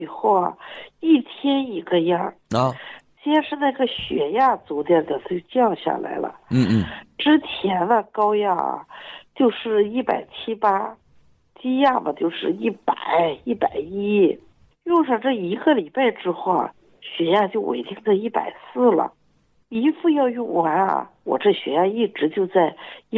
以后啊，一天一个样啊， 先是那个血压逐渐的就降下来了。 嗯之前的高压啊，就是178，低压嘛就是100、110。用上这1个礼拜之后啊，血压就稳定在140了。一副药用完啊，我这血压一直就在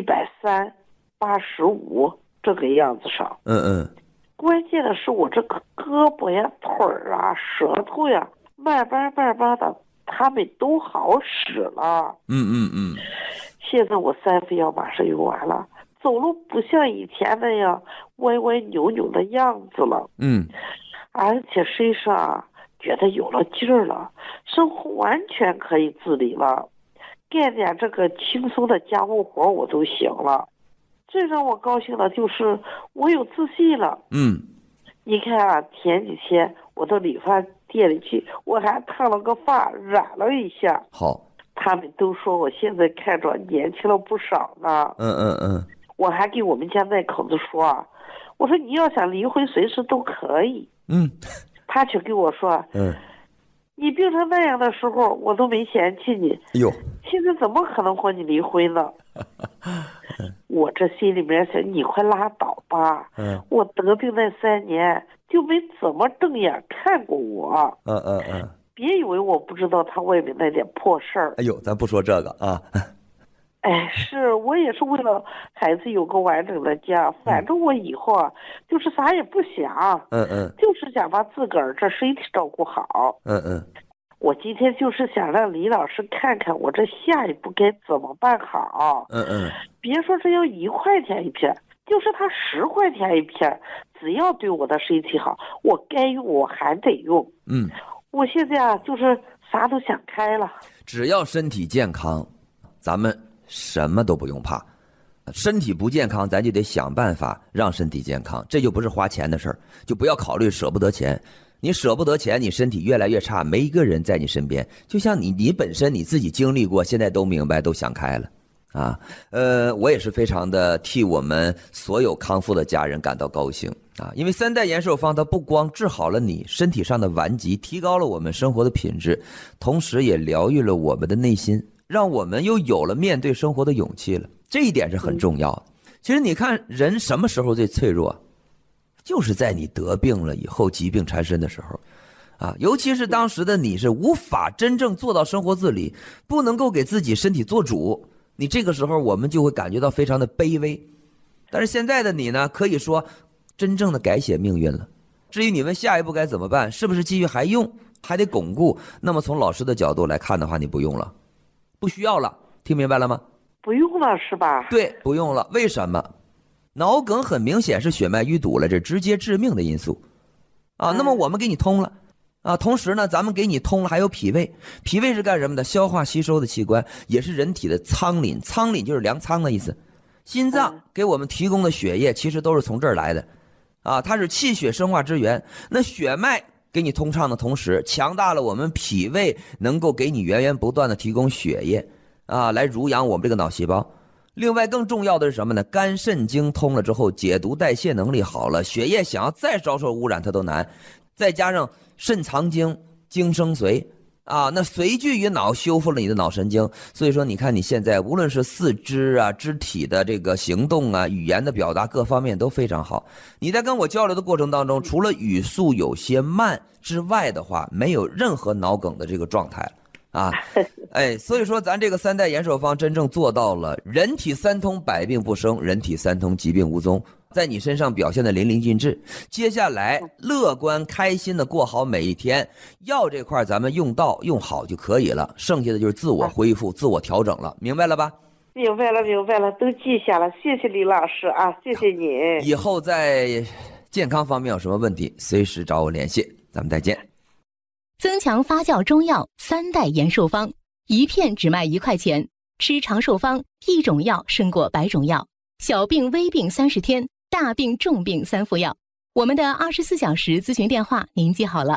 130、85这个样子上。 嗯关键的是我这个胳膊呀、腿儿啊、舌头呀，慢慢的，他们都好使了。 嗯现在我3副药马上用完了，走路不像以前那样歪歪扭扭的样子了。 嗯， 而且身上啊觉得有了劲儿了，生活完全可以自理了，干点这个轻松的家务活我都行了。最让我高兴的就是我有自信了。你看啊，前几天我到理发店里去，我还烫了个发，染了一下。 好， 他们都说我现在看着年轻了不少呢。 嗯我还给我们家那口子说啊，我说你要想离婚随时都可以。他却跟我说，你病成那样的时候我都没嫌弃你， 哟， 现在怎么可能和你离婚呢？我这心里面想，你快拉倒吧。我得病那3年就没怎么正眼看过我。别以为我不知道他外面那点破事儿。 哎呦，咱不说这个啊。 哎，是我也是为了孩子有个完整的家，反正我以后啊，就是啥也不想，就是想把自个儿这身体照顾好。我今天就是想让李老师看看我这下一步该怎么办好。别说这要1块钱一片，就是他10块钱一片，只要对我的身体好，我该用我还得用。我现在啊，就是啥都想开了。 只要身体健康，咱们什么都不用怕。身体不健康，咱就得想办法让身体健康，这就不是花钱的事儿，就不要考虑舍不得钱。你舍不得钱，你身体越来越差，没一个人在你身边。就像你本身你自己经历过，现在都明白，都想开了啊。我也是非常的替我们所有康复的家人感到高兴啊，因为3代延寿方它不光治好了你身体上的顽疾，提高了我们生活的品质，同时也疗愈了我们的内心，让我们又有了面对生活的勇气了。这一点是很重要的。其实你看人什么时候最脆弱，就是在你得病了以后，疾病缠身的时候啊，尤其是当时的你是无法真正做到生活自理，不能够给自己身体做主，你这个时候我们就会感觉到非常的卑微。但是现在的你呢，可以说真正的改写命运了。至于你们下一步该怎么办，是不是继续还用，还得巩固，那么从老师的角度来看的话，你不用了，不需要了，听明白了吗？ 不用了是吧？ 对，不用了。为什么？脑梗很明显是血脉淤堵了，这直接致命的因素啊。那么我们给你通了啊，同时呢，咱们给你通了还有脾胃。脾胃是干什么的？消化吸收的器官，也是人体的仓廪，仓廪就是粮仓的意思。心脏给我们提供的血液其实都是从这儿来的啊，它是气血生化之源。那血脉给你通畅的同时，强大了我们脾胃，能够给你源源不断的提供血液啊，来濡养我们这个脑细胞。另外更重要的是什么呢？肝肾经通了之后，解毒代谢能力好了，血液想要再遭受污染它都难。再加上肾藏精，精生髓啊，那髓聚于脑，修复了你的脑神经。所以说你看你现在无论是四肢啊、肢体的这个行动啊、语言的表达各方面都非常好。你在跟我交流的过程当中，除了语速有些慢之外的话，没有任何脑梗的这个状态啊。哎，所以说咱这个3代延寿方真正做到了人体三通，百病不生，人体三通，疾病无踪，在你身上表现的淋漓尽致。接下来乐观开心的过好每一天，药这块咱们用到用好就可以了，剩下的就是自我恢复、自我调整了，明白了吧？ 明白了，都记下了，谢谢李老师啊，谢谢你。 以后在健康方面有什么问题，随时找我联系，咱们再见。 增强发酵中药3代延寿方，一片只卖1块钱，吃长寿方，一种药胜过100种药，小病微病30天，大病重病3副药。我们的24小时咨询电话您记好了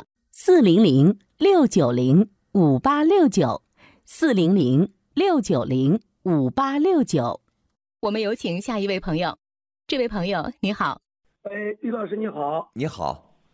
，400-690-5869，400-690-5869。我们有请下一位朋友。这位朋友你好。 李老师你好。 你好。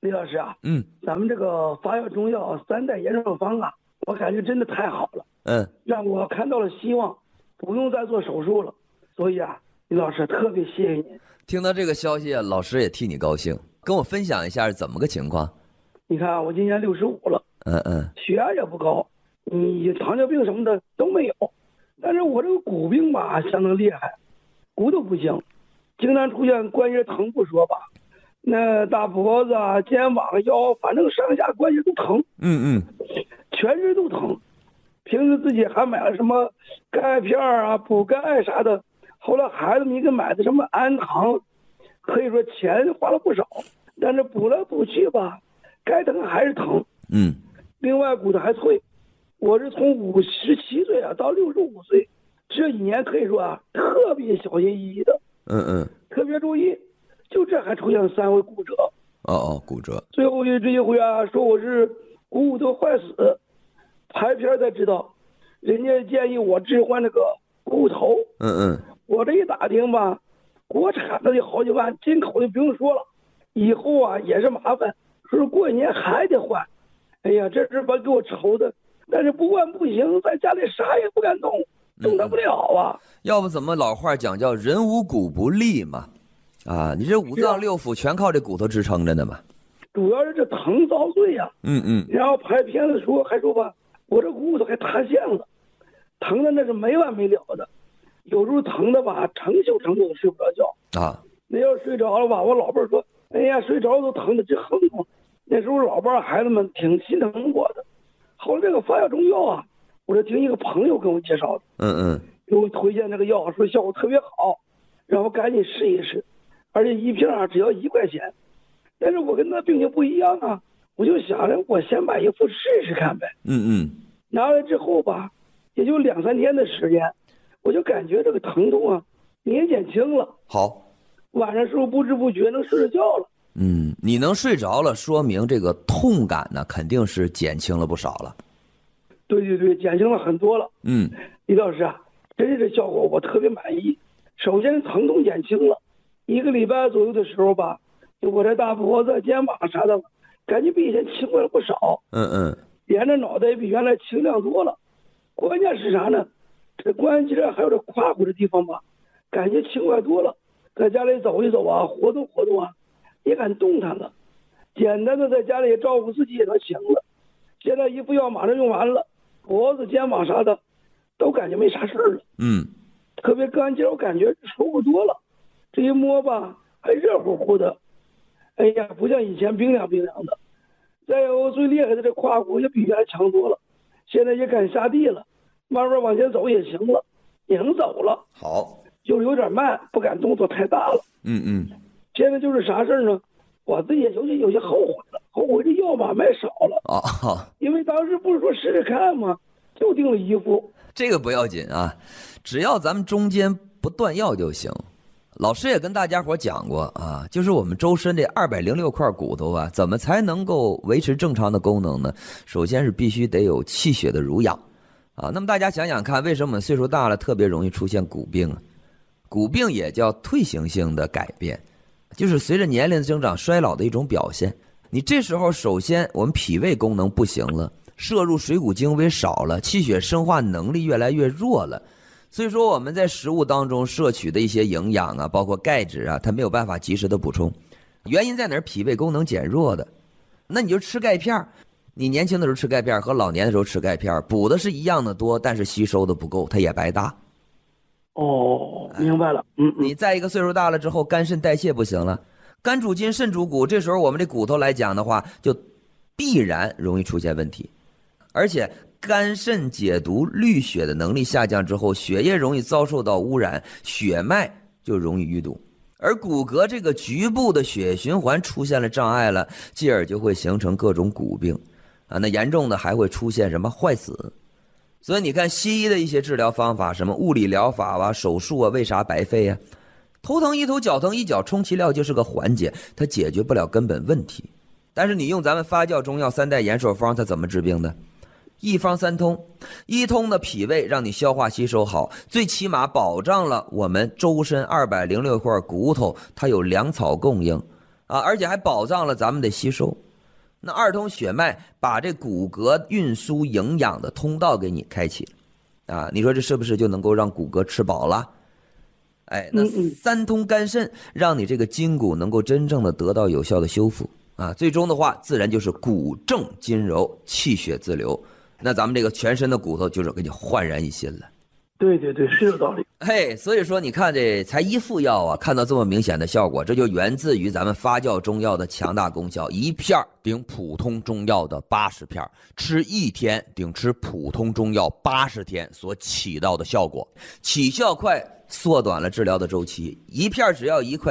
李老师啊，咱们这个发药中药3代延寿方啊，我感觉真的太好了，让我看到了希望，不用再做手术了。所以啊，李老师特别谢谢您。 听到这个消息，老师也替你高兴，跟我分享一下怎么个情况？ 你看我今年65了，血压也不高，糖尿病什么的都没有，但是我这个骨病吧相当厉害，骨头不行，经常出现关节疼不说吧，那大脖子啊、肩膀、腰，反正上下关节都疼，全身都疼。平时自己还买了什么钙片啊、补钙啥的，后来孩子们给买的什么安糖，可以说钱花了不少，但是补来补去吧，该疼还是疼。另外骨头还脆，我是从57岁啊到65岁，这1年可以说啊特别小心翼翼的，特别注意，就这还出现了3回骨折。 骨折。 最后这一回啊，说我是骨头坏死，拍片才知道，人家建议我置换这个骨头。我这一打听吧，国产的得好几万，进口的不用说了，以后啊也是麻烦，说是过1年还得换。哎呀，这是把给我愁的，但是不换不行，在家里啥也不敢动，动弹不了啊。 要不怎么老话讲叫人无骨不立嘛？你这5脏6腑全靠这骨头支撑着呢嘛。 主要是这疼遭罪呀。然后拍片子还说吧，我这骨头还塌陷了，疼的那是没完没了的，有时候疼的吧，成宿都睡不着觉。那要睡着了吧，我老伴儿说，哎呀，睡着都疼的直哼哼。那时候老伴儿孩子们挺心疼我的。后来这个发药中药啊，我是听一个朋友跟我介绍的，给我推荐这个药，说效果特别好，让我赶紧试一试，而且一瓶啊只要1块钱。但是我跟那病情不一样啊，我就想着我先买一副试试看呗。拿来之后吧，也就2、3天的时间，我就感觉这个疼痛啊也减轻了。 好， 晚上时候不知不觉能睡着觉了。 你能睡着了，说明这个痛感呢肯定是减轻了不少了。 对，减轻了很多了。李老师啊，真是这效果我特别满意。首先疼痛减轻了，1个礼拜左右的时候吧，我这大脖子、肩膀啥的，感觉比以前轻快了不少。连着脑袋也比原来轻量多了。关键是啥呢？这关节还有这胯骨的地方吧，感觉轻快多了。在家里走一走啊，活动活动啊，也敢动弹了。简单的在家里照顾自己也能行了。现在一副药马上用完了，脖子、肩膀啥的都感觉没啥事了。特别干净，我感觉舒服多了。这一摸吧，还热乎乎的。哎呀，不像以前冰凉冰凉的。再有最厉害的这胯骨也比原来强多了，现在也敢下地了，慢慢往前走也行了，也能走了。 好， 就是有点慢，不敢动作太大了。现在就是啥事呢？我自己也有些后悔了，后悔这药吧买少了。因为当时不是说试试看吗？就订了1副。 这个不要紧啊，只要咱们中间不断药就行。老师也跟大家伙讲过啊，就是我们周身这206块骨头啊，怎么才能够维持正常的功能呢？首先是必须得有气血的濡养啊。那么大家想想看，为什么我们岁数大了特别容易出现骨病啊？骨病也叫退行性的改变，就是随着年龄的增长衰老的一种表现。你这时候首先我们脾胃功能不行了，摄入水谷精微少了，气血生化能力越来越弱了。所以说我们在食物当中摄取的一些营养啊，包括钙质啊，它没有办法及时的补充。原因在哪儿？脾胃功能减弱的。那你就吃钙片，你年轻的时候吃钙片和老年的时候吃钙片，补的是一样的多，但是吸收的不够，它也白搭。 明白了。 你再一个岁数大了之后，肝肾代谢不行了，肝主筋肾主骨，这时候我们这骨头来讲的话，就必然容易出现问题。而且肝肾解毒滤血的能力下降之后，血液容易遭受到污染，血脉就容易淤堵，而骨骼这个局部的血液循环出现了障碍了，继而就会形成各种骨病啊。那严重的还会出现什么坏死。所以你看西医的一些治疗方法，什么物理疗法啊、手术啊，为啥白费啊？头疼一头，脚疼一脚，充其量就是个缓解，它解决不了根本问题。但是你用咱们发酵中药3代延寿方，它怎么治病的？一方3通，一通的脾胃让你消化吸收好，最起码保障了我们周身206块骨头它有粮草供应而且还保障了咱们的吸收。那二通血脉把这骨骼运输营养的通道给你开启了，你说这是不是就能够让骨骼吃饱了？那三通肝肾让你这个筋骨能够真正的得到有效的修复最终的话自然就是骨正筋柔，气血自流，那咱们这个全身的骨头就是给你焕然一新了。 对对对，是有道理。 所以说你看这才一副药看到这么明显的效果，这就源自于咱们发酵中药的强大功效，一片顶普通中药的80片，吃1天顶吃普通中药80天所起到的效果，起效快，缩短了治疗的周期，一片只要1块